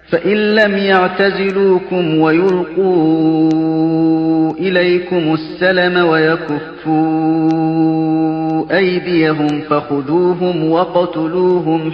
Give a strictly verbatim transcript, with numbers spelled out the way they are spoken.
فإن لم يعتزلوكم ويلقوا إليكم السلم ويكفوا أيديهم فخذوهم وقتلوهم